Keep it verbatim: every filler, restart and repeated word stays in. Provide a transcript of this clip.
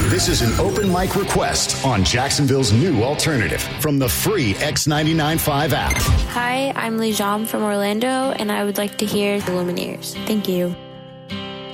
This is an open mic request on Jacksonville's new alternative from the free X ninety-nine point five app. Hi, I'm Lee Jom from Orlando, and I would like to hear the Lumineers. Thank you.